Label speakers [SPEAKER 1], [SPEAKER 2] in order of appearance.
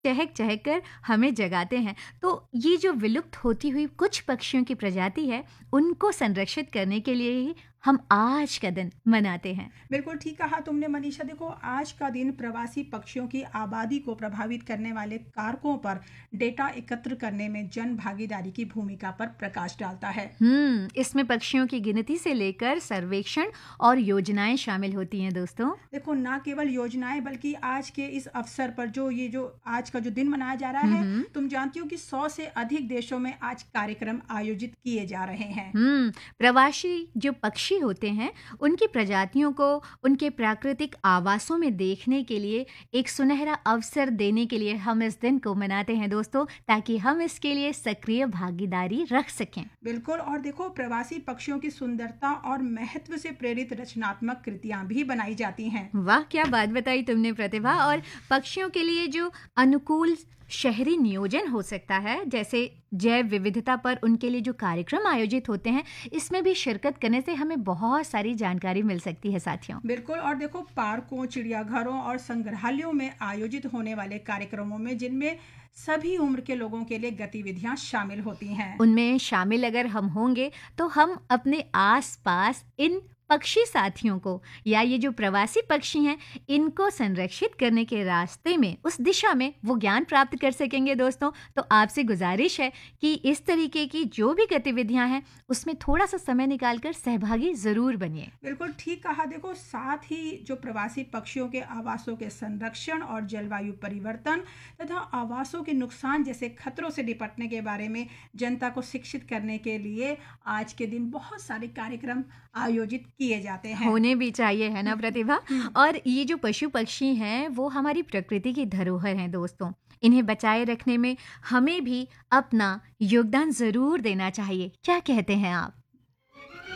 [SPEAKER 1] चहक चहक कर हमें जगाते हैं। तो ये जो विलुप्त होती हुई कुछ पक्षियों की प्रजाति है, उनको संरक्षित करने के लिए ही हम आज का दिन मनाते हैं।
[SPEAKER 2] बिल्कुल ठीक कहा तुमने मनीषा। देखो, आज का दिन प्रवासी पक्षियों की आबादी को प्रभावित करने वाले कारकों पर डेटा एकत्र करने में जन भागीदारी की भूमिका पर प्रकाश डालता है।
[SPEAKER 1] इसमें पक्षियों की गिनती से लेकर सर्वेक्षण और योजनाएं शामिल होती हैं दोस्तों।
[SPEAKER 2] देखो, ना केवल योजनाएं बल्कि आज के इस अवसर पर जो आज का जो दिन मनाया जा रहा है,
[SPEAKER 1] हम्म
[SPEAKER 2] तुम जानती हो कि 100 से अधिक देशों में आज कार्यक्रम आयोजित किए जा रहे हैं।
[SPEAKER 1] प्रवासी जो पक्षी होते हैं, उनकी प्रजातियों को उनके प्राकृतिक आवासों में देखने के लिए एक सुनहरा अवसर देने के लिए हम इस दिन को मनाते हैं दोस्तों, ताकि हम इसके लिए सक्रिय भागीदारी रख सकें।
[SPEAKER 2] बिल्कुल। और देखो, प्रवासी पक्षियों की सुंदरता और महत्व से प्रेरित रचनात्मक कृतियां भी बनाई जाती हैं।
[SPEAKER 1] वाह, क्या बात बताई तुमने प्रतिभा। और पक्षियों के लिए जो अनुकूल शहरी नियोजन हो सकता है, जैसे जैव विविधता पर उनके लिए जो कार्यक्रम आयोजित होते हैं, इसमें भी शिरकत करने से हमें बहुत सारी जानकारी मिल सकती है साथियों।
[SPEAKER 2] बिल्कुल। और देखो, पार्कों, चिड़ियाघरों और संग्रहालयों में आयोजित होने वाले कार्यक्रमों में जिनमें सभी उम्र के लोगों के लिए गतिविधियां शामिल होती हैं।
[SPEAKER 1] उनमें शामिल अगर हम होंगे तो हम अपने आसपास इन पक्षी साथियों को या ये जो प्रवासी पक्षी हैं, इनको संरक्षित करने के रास्ते में, उस दिशा में वो ज्ञान प्राप्त कर सकेंगे दोस्तों। तो आपसे गुजारिश है कि इस तरीके की जो भी गतिविधियां हैं, उसमें थोड़ा सा समय निकालकर सहभागी जरूर बनिए।
[SPEAKER 2] बिल्कुल ठीक कहा। देखो, साथ ही जो प्रवासी पक्षियों के आवासों के संरक्षण और जलवायु परिवर्तन तथा आवासों के नुकसान जैसे खतरों से निपटने के बारे में जनता को शिक्षित करने के लिए आज के दिन बहुत सारे कार्यक्रम आयोजित किए जाते हैं।
[SPEAKER 1] होने भी चाहिए, है ना प्रतिभा। और ये जो पशु पक्षी हैं, वो हमारी प्रकृति की धरोहर हैं दोस्तों। इन्हें बचाए रखने में हमें भी अपना योगदान जरूर देना चाहिए। क्या कहते हैं आप?